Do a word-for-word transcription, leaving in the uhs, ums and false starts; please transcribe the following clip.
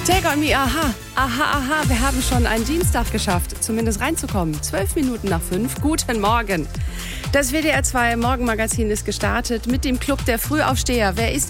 Take on me, aha, aha, aha, wir haben schon einen Dienstag geschafft, zumindest reinzukommen. Zwölf Minuten nach fünf, guten Morgen. Das W D R zwei Morgenmagazin ist gestartet mit dem Club der Frühaufsteher. Wer ist